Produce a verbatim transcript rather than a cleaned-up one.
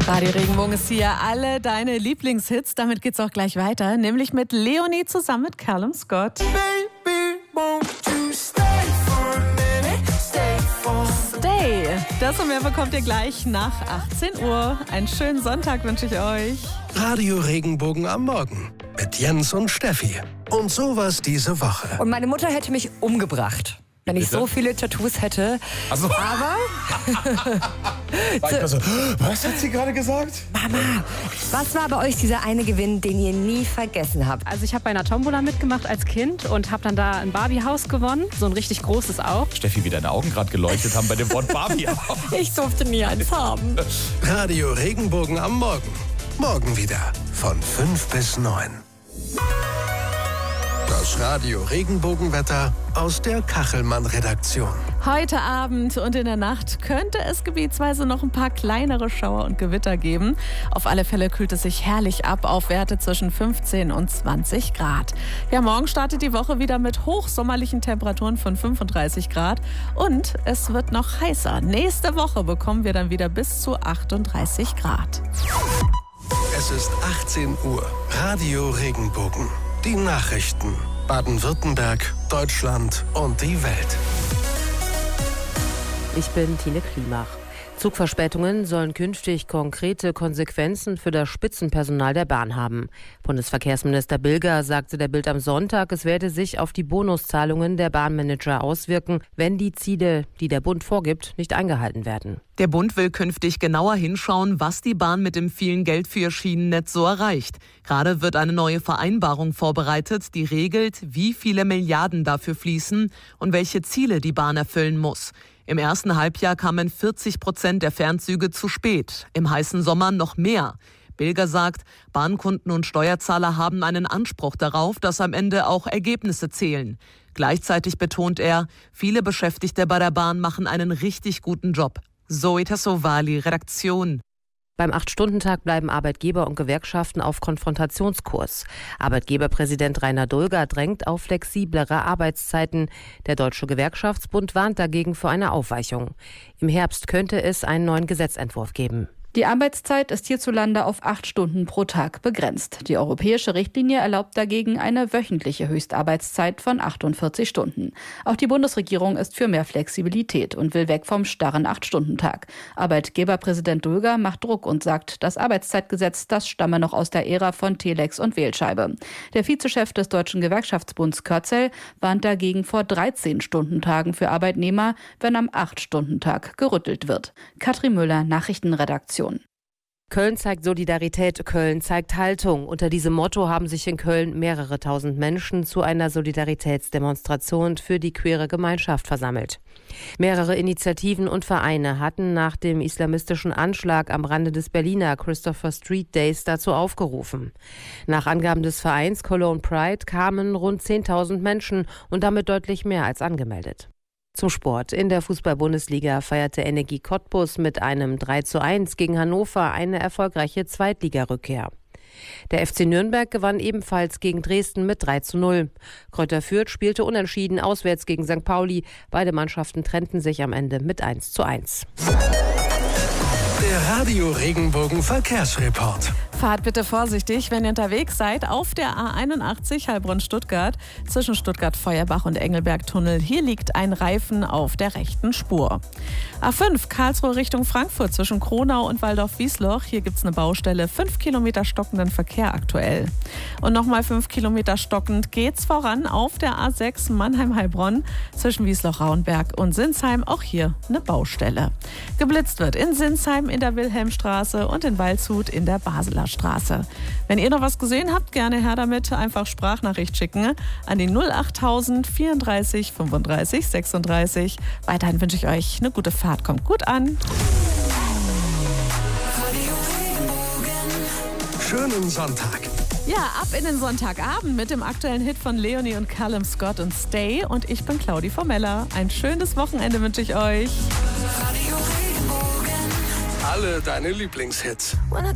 Radio Regenbogen ist hier, alle deine Lieblingshits. Damit geht's auch gleich weiter, nämlich mit Leonie zusammen mit Callum Scott. Baby, won't you stay for a minute, stay for Stay. Das und mehr bekommt ihr gleich nach achtzehn Uhr. Einen schönen Sonntag wünsche ich euch. Radio Regenbogen am Morgen mit Jens und Steffi. Und sowas diese Woche. Und meine Mutter hätte mich umgebracht, wenn ich Bitte? so viele Tattoos hätte. Ach so. Aber, War ich so, was hat sie gerade gesagt? Mama, was war bei euch dieser eine Gewinn, den ihr nie vergessen habt? Also ich habe bei einer Tombola mitgemacht als Kind und habe dann da ein Barbie-Haus gewonnen, so ein richtig großes auch. Steffi, wie deine Augen gerade geleuchtet haben bei dem Wort Barbie. Ich durfte nie eins haben. Radio Regenbogen am Morgen. Morgen wieder von fünf bis neun. Das Radio Regenbogenwetter aus der Kachelmann-Redaktion. Heute Abend und in der Nacht könnte es gebietsweise noch ein paar kleinere Schauer und Gewitter geben. Auf alle Fälle kühlt es sich herrlich ab auf Werte zwischen fünfzehn und zwanzig Grad. Ja, morgen startet die Woche wieder mit hochsommerlichen Temperaturen von fünfunddreißig Grad und es wird noch heißer. Nächste Woche bekommen wir dann wieder bis zu achtunddreißig Grad. Es ist achtzehn Uhr. Radio Regenbogen. Die Nachrichten. Baden-Württemberg, Deutschland und die Welt. Ich bin Tine Klimach. Zugverspätungen sollen künftig konkrete Konsequenzen für das Spitzenpersonal der Bahn haben. Bundesverkehrsminister Bilger sagte der Bild am Sonntag, es werde sich auf die Bonuszahlungen der Bahnmanager auswirken, wenn die Ziele, die der Bund vorgibt, nicht eingehalten werden. Der Bund will künftig genauer hinschauen, was die Bahn mit dem vielen Geld für ihr Schienennetz so erreicht. Gerade wird eine neue Vereinbarung vorbereitet, die regelt, wie viele Milliarden dafür fließen und welche Ziele die Bahn erfüllen muss. Im ersten Halbjahr kamen vierzig Prozent der Fernzüge zu spät, im heißen Sommer noch mehr. Bilger sagt, Bahnkunden und Steuerzahler haben einen Anspruch darauf, dass am Ende auch Ergebnisse zählen. Gleichzeitig betont er, viele Beschäftigte bei der Bahn machen einen richtig guten Job. Zoe Tassovali, Redaktion. Beim acht-Stunden-Tag bleiben Arbeitgeber und Gewerkschaften auf Konfrontationskurs. Arbeitgeberpräsident Rainer Dulger drängt auf flexiblere Arbeitszeiten. Der Deutsche Gewerkschaftsbund warnt dagegen vor einer Aufweichung. Im Herbst könnte es einen neuen Gesetzentwurf geben. Die Arbeitszeit ist hierzulande auf acht Stunden pro Tag begrenzt. Die europäische Richtlinie erlaubt dagegen eine wöchentliche Höchstarbeitszeit von achtundvierzig Stunden. Auch die Bundesregierung ist für mehr Flexibilität und will weg vom starren acht-Stunden-Tag. Arbeitgeberpräsident Dulger macht Druck und sagt, das Arbeitszeitgesetz, das stamme noch aus der Ära von Telex und Wählscheibe. Der Vizechef des Deutschen Gewerkschaftsbunds Körzel warnt dagegen vor dreizehn-Stunden-Tagen für Arbeitnehmer, wenn am acht-Stunden-Tag gerüttelt wird. Katrin Müller, Nachrichtenredaktion. Köln zeigt Solidarität, Köln zeigt Haltung. Unter diesem Motto haben sich in Köln mehrere tausend Menschen zu einer Solidaritätsdemonstration für die queere Gemeinschaft versammelt. Mehrere Initiativen und Vereine hatten nach dem islamistischen Anschlag am Rande des Berliner Christopher Street Days dazu aufgerufen. Nach Angaben des Vereins Cologne Pride kamen rund zehntausend Menschen und damit deutlich mehr als angemeldet. Zum Sport. In der Fußball-Bundesliga feierte Energie Cottbus mit einem drei zu eins gegen Hannover eine erfolgreiche Zweitligarückkehr. Der F C Nürnberg gewann ebenfalls gegen Dresden mit drei zu null. Kräuter Fürth spielte unentschieden auswärts gegen Sankt Pauli. Beide Mannschaften trennten sich am Ende mit eins zu eins. Der Radio Regenbogen Verkehrsreport. Fahrt bitte vorsichtig, wenn ihr unterwegs seid auf der A einundachtzig Heilbronn-Stuttgart zwischen Stuttgart-Feuerbach und Engelberg-Tunnel. Hier liegt ein Reifen auf der rechten Spur. A fünf Karlsruhe Richtung Frankfurt zwischen Kronau und Waldorf-Wiesloch. Hier gibt es eine Baustelle. Fünf Kilometer stockenden Verkehr aktuell. Und nochmal fünf Kilometer stockend geht's voran auf der A sechs Mannheim-Heilbronn zwischen Wiesloch-Rauenberg und Sinsheim. Auch hier eine Baustelle. Geblitzt wird in Sinsheim in der Wilhelmstraße und in Waldshut in der Baseler Straße. Wenn ihr noch was gesehen habt, gerne her damit. Einfach Sprachnachricht schicken an die null achttausend vierunddreißig fünfunddreißig sechsunddreißig. Weiterhin wünsche ich euch eine gute Fahrt. Kommt gut an. Schönen Sonntag. Ja, ab in den Sonntagabend mit dem aktuellen Hit von Leonie und Callum Scott und Stay. Und ich bin Claudi Formella. Ein schönes Wochenende wünsche ich euch. Alle deine Lieblingshits.